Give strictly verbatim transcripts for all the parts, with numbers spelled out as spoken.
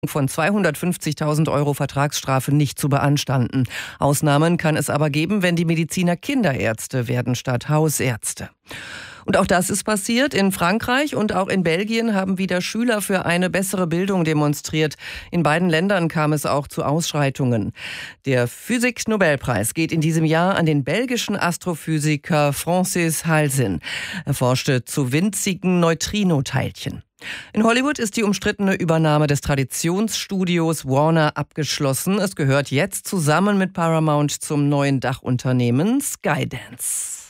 von zweihundertfünfzigtausend Euro Vertragsstrafe nicht zu beanstanden. Ausnahmen kann es aber geben, wenn die Mediziner Kinderärzte werden statt Hausärzte. Und auch das ist passiert. In Frankreich und auch in Belgien haben wieder Schüler für eine bessere Bildung demonstriert. In beiden Ländern kam es auch zu Ausschreitungen. Der Physik-Nobelpreis geht in diesem Jahr an den belgischen Astrophysiker Francis Halsin. Er forschte zu winzigen Neutrinoteilchen. In Hollywood ist die umstrittene Übernahme des Traditionsstudios Warner abgeschlossen. Es gehört jetzt zusammen mit Paramount zum neuen Dachunternehmen Skydance.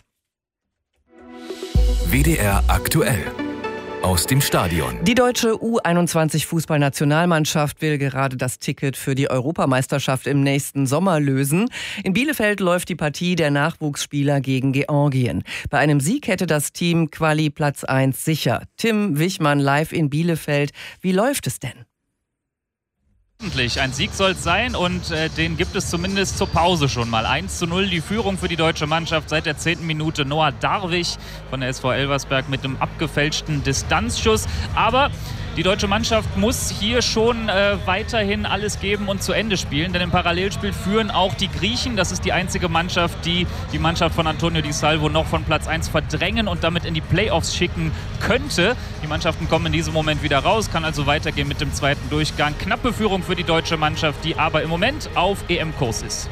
W D R aktuell. Aus dem Stadion. Die deutsche U einundzwanzig Fußballnationalmannschaft will gerade das Ticket für die Europameisterschaft im nächsten Sommer lösen. In Bielefeld läuft die Partie der Nachwuchsspieler gegen Georgien. Bei einem Sieg hätte das Team Quali Platz eins sicher. Tim Wichmann live in Bielefeld. Wie läuft es denn? Ein Sieg soll es sein und äh, den gibt es zumindest zur Pause schon mal. eins zu null die Führung für die deutsche Mannschaft seit der zehnten Minute. Noah Darwig von der S V Elversberg mit einem abgefälschten Distanzschuss. Aber die deutsche Mannschaft muss hier schon äh, weiterhin alles geben und zu Ende spielen. Denn im Parallelspiel führen auch die Griechen. Das ist die einzige Mannschaft, die die Mannschaft von Antonio Di Salvo noch von Platz eins verdrängen und damit in die Playoffs schicken könnte. Die Mannschaften kommen in diesem Moment wieder raus, kann also weitergehen mit dem zweiten Durchgang. Knappe Führung für die deutsche Mannschaft, die aber im Moment auf E M-Kurs ist.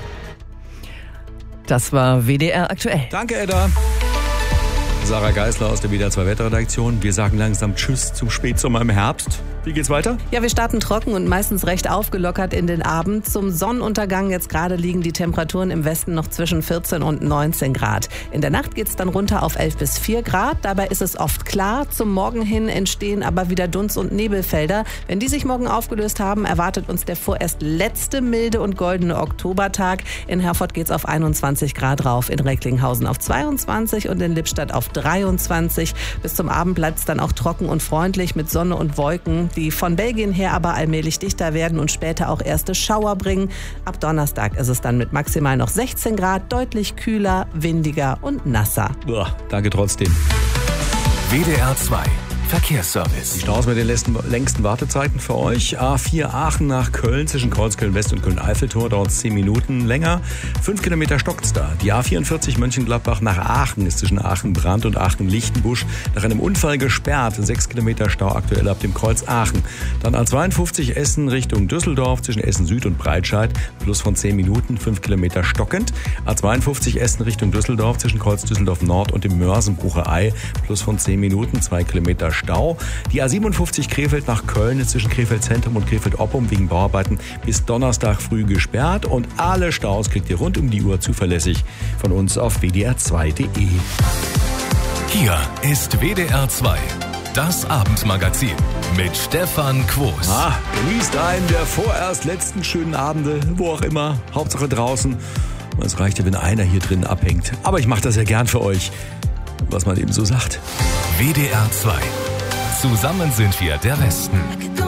Das war W D R aktuell. Danke, Edda. Sarah Geisler aus der W D R zwei Wetterredaktion. Wir sagen langsam Tschüss zum Spätsommer im Herbst. Wie geht's weiter? Ja, wir starten trocken und meistens recht aufgelockert in den Abend. Zum Sonnenuntergang jetzt gerade liegen die Temperaturen im Westen noch zwischen vierzehn und neunzehn Grad. In der Nacht geht's dann runter auf elf bis vier Grad. Dabei ist es oft klar. Zum Morgen hin entstehen aber wieder Dunst- und Nebelfelder. Wenn die sich morgen aufgelöst haben, erwartet uns der vorerst letzte milde und goldene Oktobertag. In Herford geht's auf einundzwanzig Grad rauf, in Recklinghausen auf zweiundzwanzig und in Lippstadt auf dreiundzwanzig. Bis zum Abend bleibt's dann auch trocken und freundlich mit Sonne und Wolken, die von Belgien her aber allmählich dichter werden und später auch erste Schauer bringen. Ab Donnerstag ist es dann mit maximal noch sechzehn Grad, deutlich kühler, windiger und nasser. Boah, danke trotzdem. W D R zwei Verkehrsservice. Die Staus mit den längsten, längsten Wartezeiten für euch. A vier Aachen nach Köln zwischen Kreuzköln West und Köln-Eiffeltor dauert zehn Minuten länger. Fünf Kilometer stockt's da. Die A vierundvierzig Mönchengladbach nach Aachen ist zwischen Aachen-Brand und Aachen-Lichtenbusch nach einem Unfall gesperrt. Sechs Kilometer Stau aktuell ab dem Kreuz Aachen. Dann A zweiundfünfzig Essen Richtung Düsseldorf zwischen Essen Süd und Breitscheid. Plus von zehn Minuten, fünf Kilometer stockend. A zweiundfünfzig Essen Richtung Düsseldorf zwischen Kreuz Düsseldorf Nord und dem Mörsenbrucher Ei. Plus von zehn Minuten, zwei Kilometer Stau. Die A siebenundfünfzig Krefeld nach Köln ist zwischen Krefeld Zentrum und Krefeld Oppum wegen Bauarbeiten bis Donnerstag früh gesperrt. Und alle Staus kriegt ihr rund um die Uhr zuverlässig von uns auf w d r zwei punkt d e. Hier ist W D R zwei, das Abendmagazin mit Stefan Quos. Ah, genießt einen der vorerst letzten schönen Abende, wo auch immer, Hauptsache draußen. Es reicht ja, wenn einer hier drin abhängt. Aber ich mache das ja gern für euch, was man eben so sagt. W D R zwei. Zusammen sind wir der Westen.